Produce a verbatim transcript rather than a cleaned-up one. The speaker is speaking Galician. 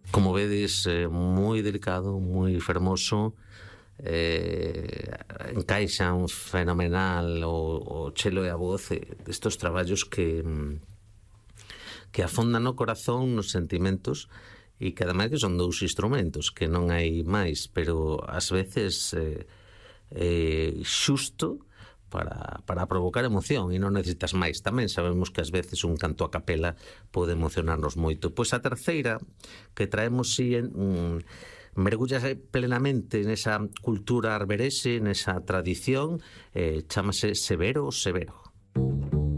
como vedes, eh, moi delicado, moi fermoso, eh, encaixan fenomenal o, o chelo e a voz, eh, estos traballos que que afondan no corazón, nos sentimentos, e que ademais que son dous instrumentos, que non hai máis, pero ás veces eh, eh, xusto para, para provocar emoción, e non necesitas máis. Tamén sabemos que ás veces un canto a capela pode emocionarnos moito. Pois a terceira que traemos si en, um, mergullas plenamente nesa cultura arberexe, nesa tradición, eh, chámase Severo Severo.